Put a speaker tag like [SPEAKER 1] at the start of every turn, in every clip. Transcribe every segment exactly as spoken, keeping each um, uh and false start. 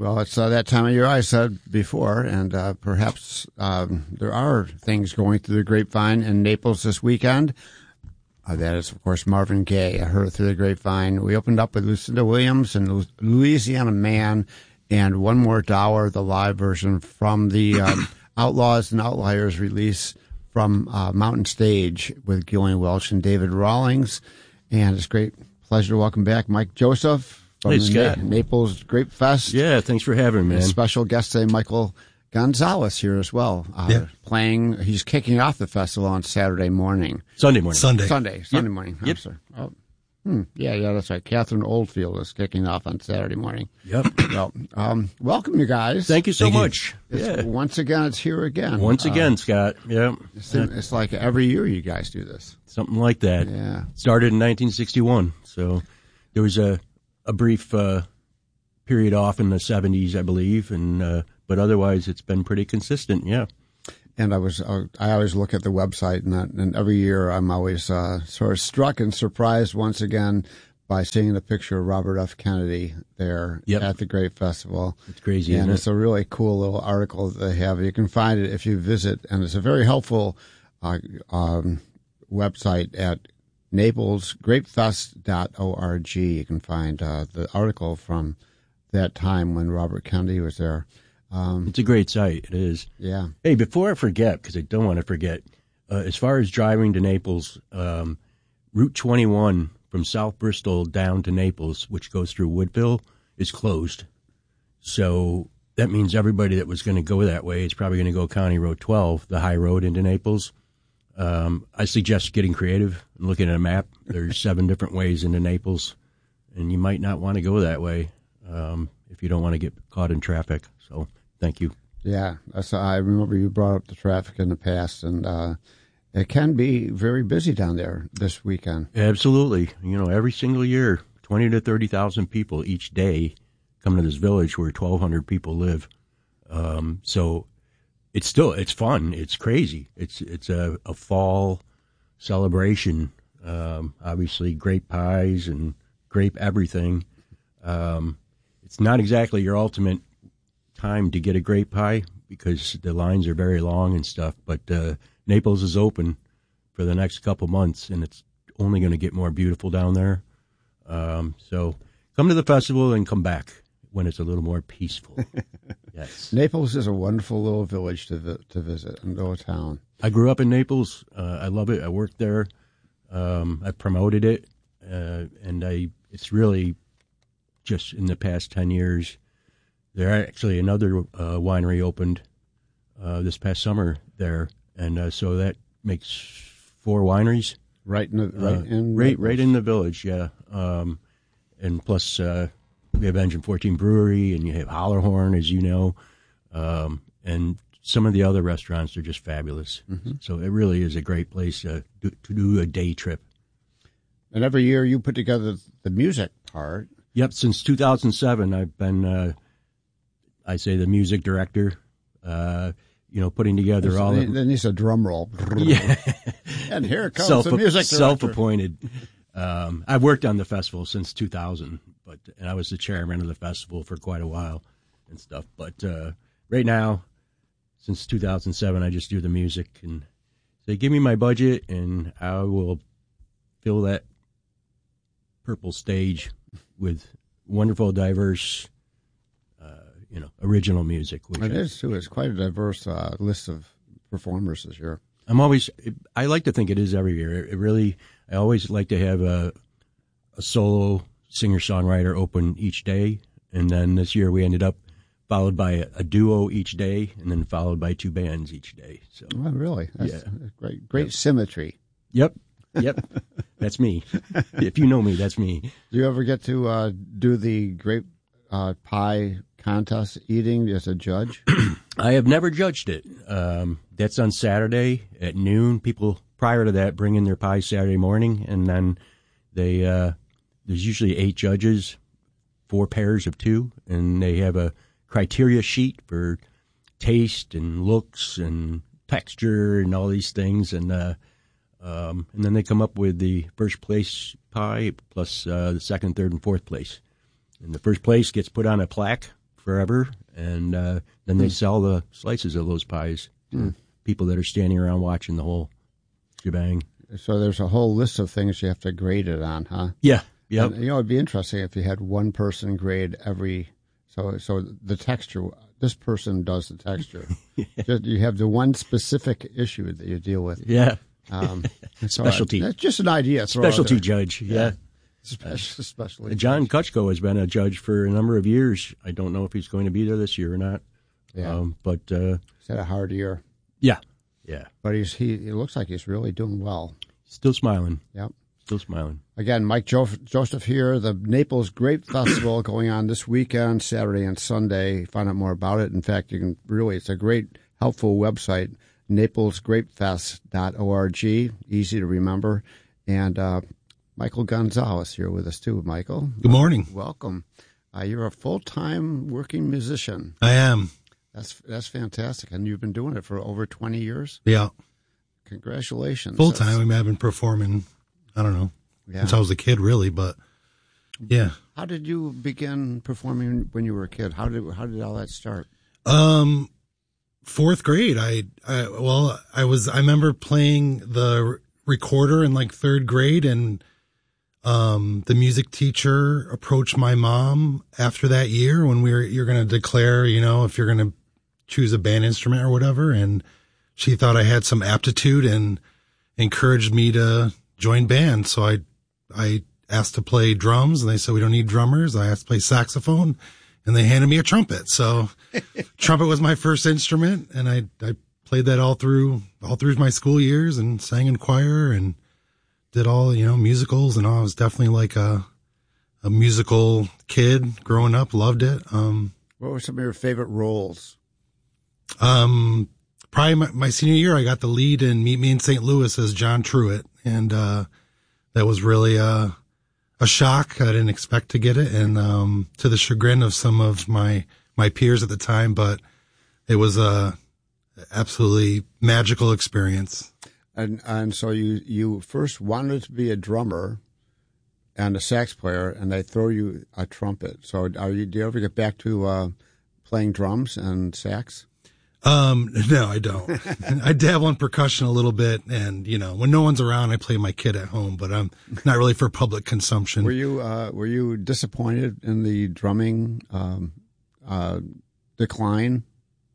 [SPEAKER 1] Well, it's uh, that time of year I said before, and uh, perhaps um, there are things going through the grapevine in Naples this weekend. Uh, that is, of course, Marvin Gaye. I heard it through the grapevine. We opened up with Lucinda Williams and Louisiana Man, and One More Dollar, the live version from the um, Outlaws and Outliers release from uh, Mountain Stage with Gillian Welch and David Rawlings. And it's a great pleasure to welcome back Mike Joseph from
[SPEAKER 2] hey,
[SPEAKER 1] the
[SPEAKER 2] Scott.
[SPEAKER 1] Na- Naples Grape Fest.
[SPEAKER 2] Yeah, thanks for having me, man.
[SPEAKER 1] And special guest today, Michael Gonzalez here as well. Uh,
[SPEAKER 3] yeah.
[SPEAKER 1] Playing, he's kicking off the festival on Saturday morning.
[SPEAKER 2] Sunday morning.
[SPEAKER 3] Sunday.
[SPEAKER 1] Sunday, Sunday
[SPEAKER 2] Yep.
[SPEAKER 1] morning. I'm
[SPEAKER 2] Yep.
[SPEAKER 1] sorry. Oh, hmm. Yeah, yeah, that's right. Catherine Oldfield is kicking off on Saturday morning.
[SPEAKER 2] Yep.
[SPEAKER 1] Well, um, welcome, you guys.
[SPEAKER 2] Thank you so
[SPEAKER 3] Thank you.
[SPEAKER 2] much.
[SPEAKER 1] It's,
[SPEAKER 2] Yeah.
[SPEAKER 1] Once again, it's here again.
[SPEAKER 2] Once
[SPEAKER 1] Uh,
[SPEAKER 2] again, Scott. Yeah.
[SPEAKER 1] it's, it's like every year you guys do this.
[SPEAKER 2] Something like that.
[SPEAKER 1] Yeah.
[SPEAKER 2] Started in nineteen sixty-one. So there was a, a brief uh, period off in the seventies, I believe, and uh, but otherwise it's been pretty consistent. Yeah.
[SPEAKER 1] And I was, uh, I always look at the website, and, that, and every year I'm always uh, sort of struck and surprised once again by seeing the picture of Robert F. Kennedy there
[SPEAKER 2] Yep.
[SPEAKER 1] at the Grape Festival.
[SPEAKER 2] It's crazy,
[SPEAKER 1] And
[SPEAKER 2] isn't
[SPEAKER 1] it's
[SPEAKER 2] it?
[SPEAKER 1] a really cool little article that they have. You can find it if you visit, and it's a very helpful uh, um, website at naples grapefest dot org. You can find uh, the article from that time when Robert Kennedy was there. Um,
[SPEAKER 2] It's a great site. It is.
[SPEAKER 1] yeah.
[SPEAKER 2] Hey, before I forget, because I don't want to forget, uh, as far as driving to Naples, um, Route twenty-one from South Bristol down to Naples, which goes through Woodville, is closed. So that means everybody that was going to go that way is probably going to go County Road twelve, the high road into Naples. Um, I suggest getting creative and looking at a map. There's seven different ways into Naples, and you might not want to go that way um, if you don't want to get caught in traffic. So thank you.
[SPEAKER 1] Yeah, that's, I remember you brought up the traffic in the past, and uh, it can be very busy down there this weekend.
[SPEAKER 2] Absolutely. You know, every single year, twenty to thirty thousand people each day come to this village where twelve hundred people live. Um, so it's still, it's fun. It's crazy. It's, it's a, a fall celebration. Um, obviously grape pies and grape everything. Um, it's not exactly your ultimate time to get a grape pie because the lines are very long and stuff, but, uh, Naples is open for the next couple months, and it's only going to get more beautiful down there. Um, so come to the festival and come back when it's a little more peaceful. Yes.
[SPEAKER 1] Naples is a wonderful little village to vi- to visit and little town.
[SPEAKER 2] I grew up in Naples. Uh, I love it. I worked there. Um, I promoted it, uh, and I. It's really just in the past ten years. There actually another uh, winery opened uh, this past summer there, and uh, so that makes four wineries.
[SPEAKER 1] Right in the right
[SPEAKER 2] Uh,
[SPEAKER 1] in
[SPEAKER 2] right,
[SPEAKER 1] Naples.
[SPEAKER 2] right in the village, yeah. Um, and plus, uh, we have Engine fourteen Brewery, and you have Hollerhorn, as you know, um, and some of the other restaurants are just fabulous.
[SPEAKER 1] Mm-hmm.
[SPEAKER 2] So it really is a great place uh, to, to do a day trip.
[SPEAKER 1] And every year you put together the music part.
[SPEAKER 2] Yep, since two thousand seven, I've been, uh, I say, the music director. Uh, you know, putting together all
[SPEAKER 1] Then
[SPEAKER 2] of
[SPEAKER 1] then needs a drum roll.
[SPEAKER 2] yeah.
[SPEAKER 1] And here comes
[SPEAKER 2] Self,
[SPEAKER 1] the music director.
[SPEAKER 2] self-appointed. Um, I've worked on the festival since two thousand, but and I was the chairman of the festival for quite a while and stuff. But uh, right now, since two thousand seven, I just do the music, and they give me my budget, and I will fill that purple stage with wonderful, diverse, uh, you know, original music. Which
[SPEAKER 1] It
[SPEAKER 2] I-
[SPEAKER 1] is too. It's quite a diverse uh, list of performers this year.
[SPEAKER 2] I'm always, I like to think it is every year. It really, I always like to have a, a solo singer-songwriter open each day. And then this year we ended up followed by a, a duo each day and then followed by two bands each day. So,
[SPEAKER 1] Oh, really? That's
[SPEAKER 2] Yeah.
[SPEAKER 1] great. Great
[SPEAKER 2] Yep.
[SPEAKER 1] symmetry.
[SPEAKER 2] yep, yep, that's me. If you know me, that's me.
[SPEAKER 1] Do you ever get to uh, do the grape uh, pie contest eating as a judge?
[SPEAKER 2] I have never judged it. Um, that's on Saturday at noon. People prior to that bring in their pie Saturday morning, and then they uh, there's usually eight judges, four pairs of two, and they have a criteria sheet for taste and looks and texture and all these things, and uh, um, and then they come up with the first place pie plus uh, the second, third, and fourth place. And the first place gets put on a plaque forever, and uh, then they sell the slices of those pies to
[SPEAKER 1] Mm.
[SPEAKER 2] people that are standing around watching the whole shebang.
[SPEAKER 1] So there's a whole list of things you have to grade it on, huh?
[SPEAKER 2] Yeah, yeah.
[SPEAKER 1] You know, it'd be interesting if you had one person grade every. So, so the texture. This person does the texture. Just, you have the one specific issue that you deal with.
[SPEAKER 2] Yeah.
[SPEAKER 1] Um, so
[SPEAKER 2] Specialty.
[SPEAKER 1] That's just an idea. Throw out
[SPEAKER 2] Specialty
[SPEAKER 1] there.
[SPEAKER 2] judge, yeah.
[SPEAKER 1] Yeah. Special, specialty.
[SPEAKER 2] John Kutchko has been a judge for a number of years. I don't know if he's going to be there this year or not.
[SPEAKER 1] Yeah.
[SPEAKER 2] Um, but uh,
[SPEAKER 1] He's had a hard year,
[SPEAKER 2] yeah, yeah.
[SPEAKER 1] but he's he. It looks like he's really doing well.
[SPEAKER 2] Still smiling.
[SPEAKER 1] Yep.
[SPEAKER 2] Still smiling.
[SPEAKER 1] Again, Mike jo- Joseph here. The Naples Grape Festival going on this weekend, Saturday and Sunday. Find out more about it. In fact, you can really, it's a great, helpful website, naples grape fest dot org. Easy to remember. And uh, Michael Gonzalez here with us too. Michael.
[SPEAKER 3] Good morning.
[SPEAKER 1] Welcome. Uh, you're a full-time working musician.
[SPEAKER 3] I am.
[SPEAKER 1] That's that's fantastic. And you've been doing it for over twenty years?
[SPEAKER 3] Yeah.
[SPEAKER 1] Congratulations.
[SPEAKER 3] Full time.
[SPEAKER 1] That's-
[SPEAKER 3] I mean, I've been performing, I don't know,
[SPEAKER 1] Yeah.
[SPEAKER 3] since I was a kid, really, but yeah.
[SPEAKER 1] How did you begin performing when you were a kid? How did how did all that start?
[SPEAKER 3] Um, fourth grade, I, I, well, I was, I remember playing the recorder in like third grade, and um, the music teacher approached my mom after that year when we were, you're going to declare, you know, if you're going to choose a band instrument or whatever. And she thought I had some aptitude and encouraged me to join band. So I, I asked to play drums, and they said, we don't need drummers. I asked to play saxophone, and they handed me a trumpet. So trumpet was my first instrument, and I, I played that all through, all through my school years, and sang in choir and did all, you know, musicals and all. I was definitely like a, a musical kid growing up, loved it. Um,
[SPEAKER 1] What were some of your favorite roles?
[SPEAKER 3] um, probably my, my senior year, I got the lead in Meet Me in Saint Louis as John Truitt. And, uh, that was really, uh, a shock. I didn't expect to get it. And, um, to the chagrin of some of my, my peers at the time, but it was a absolutely magical experience.
[SPEAKER 1] And and so you, you first wanted to be a drummer and a sax player, and they throw you a trumpet. So are you? Do you ever get back to uh, playing drums and sax?
[SPEAKER 3] Um, no, I don't. I dabble in percussion a little bit, and you know, when no one's around, I play my kid at home, but I'm not really for public consumption.
[SPEAKER 1] Were you uh, were you disappointed in the drumming um, uh, decline?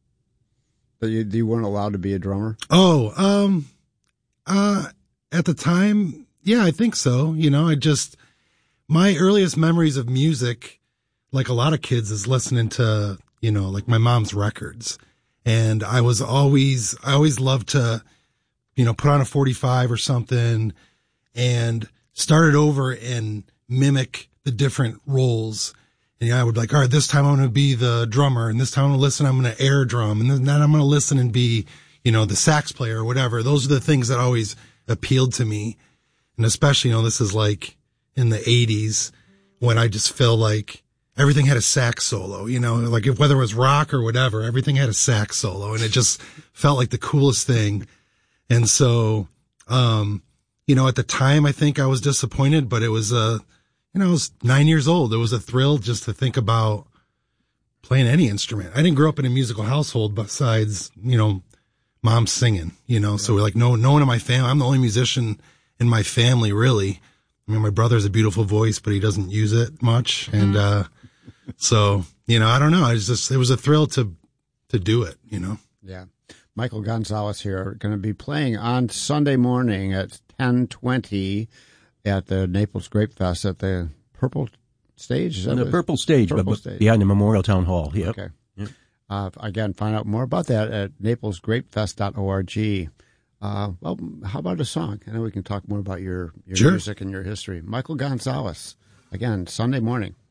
[SPEAKER 1] That you, you weren't allowed to be a drummer?
[SPEAKER 3] Oh, um, uh, at the time, yeah, I think so. You know, I just, my earliest memories of music, like a lot of kids, is listening to, you know, like my mom's records. And I was always, I always loved to, you know, put on a forty-five or something and start it over and mimic the different roles. And I would like, all right, this time I'm going to be the drummer, and this time I'm going to listen, I'm going to air drum, and then I'm going to listen and be, you know, the sax player or whatever. Those are the things that always appealed to me. And especially, you know, this is like in the eighties when I just felt like everything had a sax solo, you know, like if, whether it was rock or whatever, everything had a sax solo, and it just felt like the coolest thing. And so, um, you know, at the time, I think I was disappointed, but it was, uh, you know, I was nine years old. It was a thrill just to think about playing any instrument. I didn't grow up in a musical household besides, you know, mom singing, you know, so like no, no one in my family, I'm the only musician in my family, really. I mean, my brother has a beautiful voice, but he doesn't use it much. And, uh, so, you know, I don't know. I was just, it was a thrill to, to do it, you know?
[SPEAKER 1] Yeah. Michael Gonzalez here, going to be playing on Sunday morning at ten twenty at the Naples Grape Fest at the Purple Stage. Is that
[SPEAKER 2] On the
[SPEAKER 1] what-
[SPEAKER 2] Purple Stage,
[SPEAKER 1] Purple
[SPEAKER 2] but
[SPEAKER 1] Stage.
[SPEAKER 2] behind the Memorial Town Hall. Yep.
[SPEAKER 1] Okay. Uh, again, find out more about that at naples grape fest dot org. Uh, well, how about a song? I know we can talk more about your, your
[SPEAKER 3] Sure.
[SPEAKER 1] music and your history. Michael Gonzalez, again, Sunday morning.